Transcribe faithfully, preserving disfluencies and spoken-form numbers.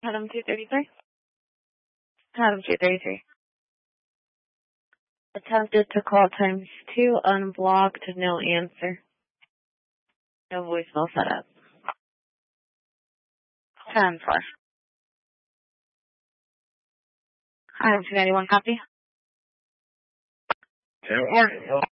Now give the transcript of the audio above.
Adam two thirty-three. Adam two thirty-three. Attempted to call times two, unblocked, no answer. No voicemail set up. ten four. Adam two ninety-one, copy. Two.